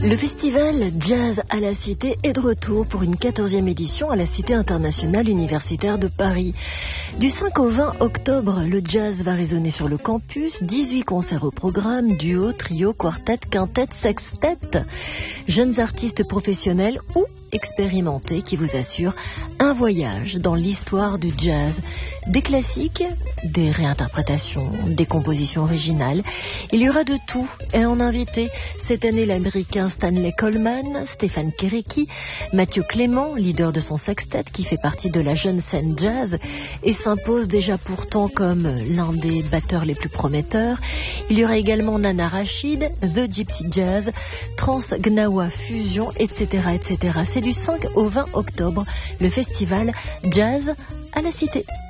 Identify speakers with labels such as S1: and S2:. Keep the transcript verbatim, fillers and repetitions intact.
S1: Le festival Jazz à la Cité est de retour pour une quatorzième édition à la Cité internationale universitaire de Paris. Du cinq au vingt octobre, le jazz va résonner sur le campus. dix-huit concerts au programme, duo, trio, quartet, quintet, sextet. Jeunes artistes professionnels ou expérimentés qui vous assurent un voyage dans l'histoire du jazz. Des classiques, des réinterprétations, des compositions originales. Il y aura de tout. Et en invité, cette année, l'américain Stanley Coleman, Stéphane Kéréki, Mathieu Clément, leader de son sextet qui fait partie de la jeune scène jazz et s'impose déjà pourtant comme l'un des batteurs les plus prometteurs. Il y aura également Nana Rachid, The Gypsy Jazz, Trans Gnawa Fusion, et cetera, et cetera. C'est du cinq au vingt octobre, le festival Jazz à la Cité.